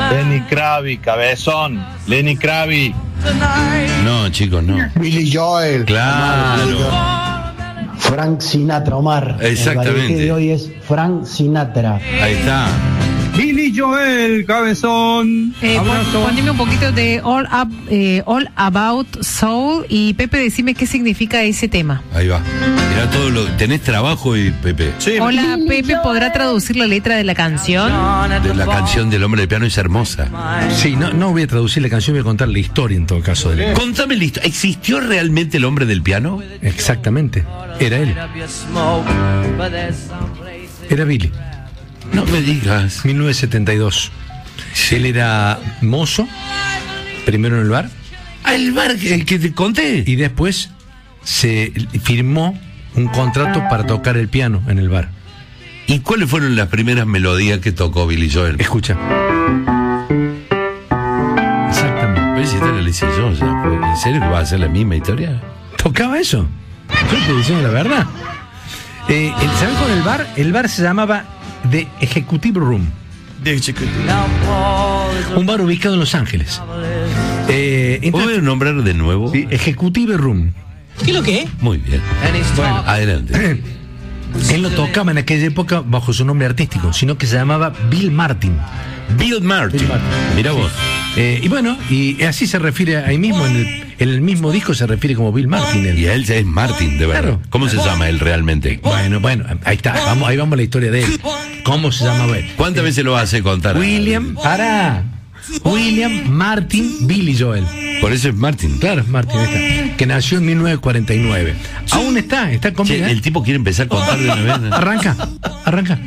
Lenny Kravitz, cabezón. Lenny Kravitz. No, chicos, no. Billy Joel. Claro. Frank Sinatra, Omar. Exactamente. El variete de hoy es Frank Sinatra. Ahí está. Billy Joel, cabezón. Poneme un poquito de All About Soul y Pepe, decime qué significa ese tema. Ahí va. Mirá todo lo. Tenés trabajo y Pepe. Sí. Hola, Pepe, ¿podrá traducir la letra de la canción? De la canción del hombre del piano es hermosa. Sí, no voy a traducir la canción, voy a contar la historia en todo caso. Contame listo. ¿Existió realmente el hombre del piano? Exactamente. Era él. Era Billy. No me digas. 1972. Él era mozo, primero en el bar. ¿El bar que te conté? Y después se firmó un contrato para tocar el piano en el bar. ¿Y cuáles fueron las primeras melodías que tocó Billy Joel? Escucha. Exactamente. ¿Ves si te lo hice yo? ¿En serio que va a ser la misma historia? ¿Tocaba eso? Yo estoy diciendo la verdad. ¿Sabes con el bar? El bar se llamaba The Executive Room. Un bar ubicado en Los Ángeles. ¿Puedo nombrar de nuevo? The Executive Room. ¿Qué es lo que es? Muy bien. Bueno, adelante. Él no tocaba en aquella época bajo su nombre artístico, sino que se llamaba Bill Martin. Bill Martin. Mira vos. Y bueno, y así se refiere ahí mismo, en el mismo disco se refiere como Bill Martin. Y él es Martin, de verdad. Claro. ¿Cómo se llama él realmente? Bueno, ahí está, ahí vamos a la historia de él. ¿Cómo se llamaba él? ¿Cuántas veces lo hace contar? William Martin Billy Joel. Por eso es Martin. Claro, Martin está. Que nació en 1949. Aún está con vida. El tipo quiere empezar a contar de una vez. Arranca.